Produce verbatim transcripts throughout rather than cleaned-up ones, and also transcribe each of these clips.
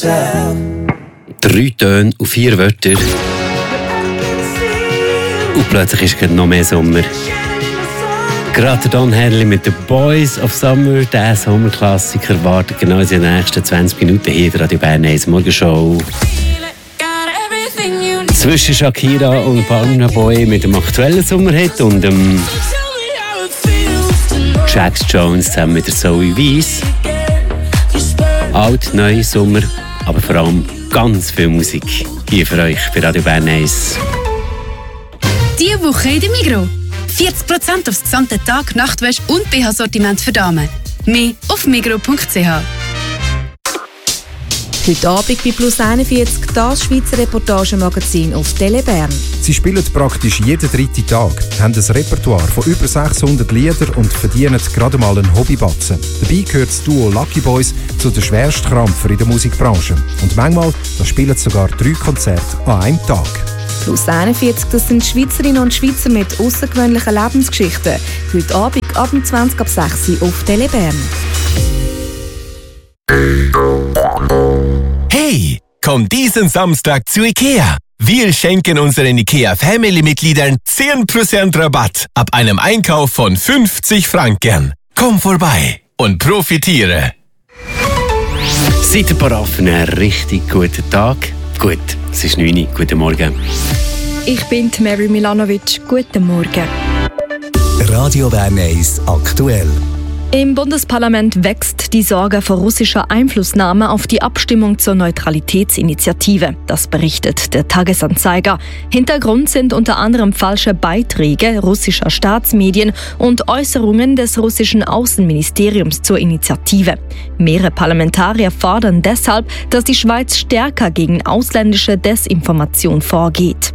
Drei Töne und vier Wörter. Und plötzlich ist es noch mehr Sommer. Gerade Don Henley mit den Boys of Summer, der Sommerklassiker, wartet genau in den nächsten zwanzig Minuten hier in der Radio Bern eins Morgenshow. Zwischen Shakira und Burna Boy mit dem aktuellen Sommerhit und dem Jax Jones zusammen mit der Zoe Weiss. Alt, neu, Sommer, aber vor allem ganz viel Musik hier für euch bei Radio Bern eins. Diese Woche in der Migros. vierzig Prozent aufs gesamte Tag, Nachtwäsche und B H-Sortiment für Damen. Mehr auf migros punkt c h. Heute Abend bei Plus einundvierzig das Schweizer Reportagemagazin auf Tele Bern. Sie spielen praktisch jeden dritten Tag, haben ein Repertoire von über sechshundert Liedern und verdienen gerade mal einen Hobbybatzen. Dabei gehört das Duo Lucky Boys zu den Schwerstkrampfer in der Musikbranche. Und manchmal da spielen sie sogar drei Konzerte an einem Tag. Plus einundvierzig, das sind Schweizerinnen und Schweizer mit außergewöhnlichen Lebensgeschichten. Heute Abend ab zwanzig ab sechs Uhr auf Tele Bern. Hey, komm diesen Samstag zu IKEA. Wir schenken unseren IKEA-Family-Mitgliedern zehn Prozent Rabatt ab einem Einkauf von fünfzig Franken. Komm vorbei und profitiere. Seid ihr bereit für einen richtig guten Tag? Gut, es ist neun Uhr. Guten Morgen. Ich bin Mary Milanovic. Guten Morgen. Radio Bern eins aktuell. Im Bundesparlament wächst die Sorge vor russischer Einflussnahme auf die Abstimmung zur Neutralitätsinitiative. Das berichtet der Tagesanzeiger. Hintergrund sind unter anderem falsche Beiträge russischer Staatsmedien und Äußerungen des russischen Außenministeriums zur Initiative. Mehrere Parlamentarier fordern deshalb, dass die Schweiz stärker gegen ausländische Desinformation vorgeht.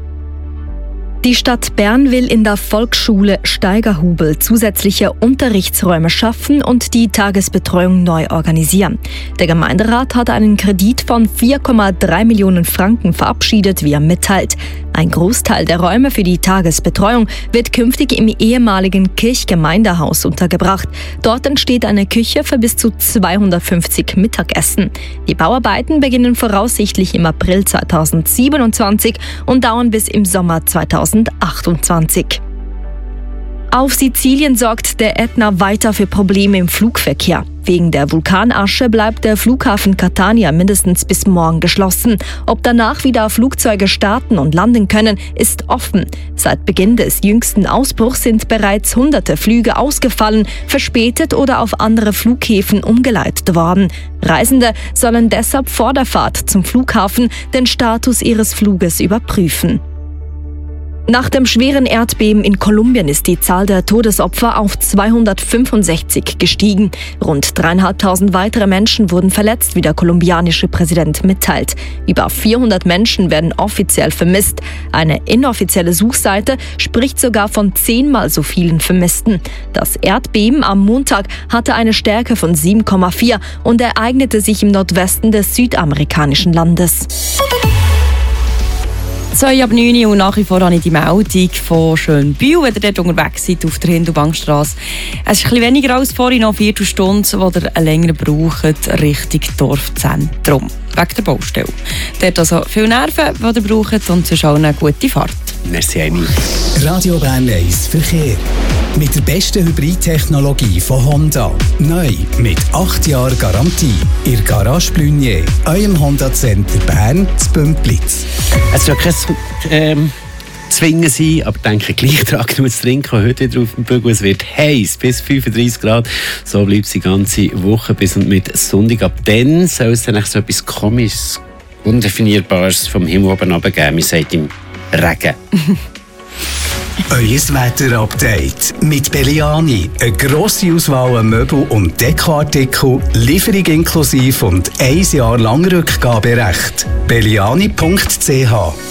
Die Stadt Bern will in der Volksschule Steigerhubel zusätzliche Unterrichtsräume schaffen und die Tagesbetreuung neu organisieren. Der Gemeinderat hat einen Kredit von vier Komma drei Millionen Franken verabschiedet, wie er mitteilt. Ein Großteil der Räume für die Tagesbetreuung wird künftig im ehemaligen Kirchgemeindehaus untergebracht. Dort entsteht eine Küche für bis zu zweihundertfünfzig Mittagessen. Die Bauarbeiten beginnen voraussichtlich im April zweitausendsiebenundzwanzig und dauern bis im Sommer zweitausendachtundzwanzig. Auf Sizilien sorgt der Ätna weiter für Probleme im Flugverkehr. Wegen der Vulkanasche bleibt der Flughafen Catania mindestens bis morgen geschlossen. Ob danach wieder Flugzeuge starten und landen können, ist offen. Seit Beginn des jüngsten Ausbruchs sind bereits hunderte Flüge ausgefallen, verspätet oder auf andere Flughäfen umgeleitet worden. Reisende sollen deshalb vor der Fahrt zum Flughafen den Status ihres Fluges überprüfen. Nach dem schweren Erdbeben in Kolumbien ist die Zahl der Todesopfer auf zweihundertfünfundsechzig gestiegen. Rund dreieinhalbtausend weitere Menschen wurden verletzt, wie der kolumbianische Präsident mitteilt. Über vierhundert Menschen werden offiziell vermisst. Eine inoffizielle Suchseite spricht sogar von zehnmal so vielen Vermissten. Das Erdbeben am Montag hatte eine Stärke von sieben Komma vier und ereignete sich im Nordwesten des südamerikanischen Landes. zwei ab neun Uhr und nach wie vor habe ich die Meldung von Schönbühl, wenn ihr dort unterwegs seid auf der Hindelbankstrasse. Es ist ein bisschen weniger als vorhin, noch eine Viertelstunde, die ihr länger braucht, Richtung Dorfzentrum. Wegen der Baustelle. Dort also viele Nerven, die ihr braucht und sonst auch eine gute Fahrt. Merci, Amy. Radio Bern eins Verkehr. Mit der besten Hybridtechnologie von Honda. Neu mit acht Jahren Garantie. Ihr Garage Blunier, eurem Honda Center Bern zu Bümplitz. Es soll kein ähm, Zwingen sein, aber denke gleich daran, genug zu trinken. Heute wieder auf dem Bügel. Es wird heiß, bis fünfunddreissig Grad. So bleibt es die ganze Woche bis und mit Sonntag. Ab dann soll es dann so etwas Komisches, Undefinierbares vom Himmel oben runtergeben. Man sagt im Regen. Euer Wetter-Update mit Belliani. Eine grosse Auswahl an Möbel- und Dekoartikeln, Lieferung inklusive und ein Jahr lang Rückgaberecht. belliani punkt c h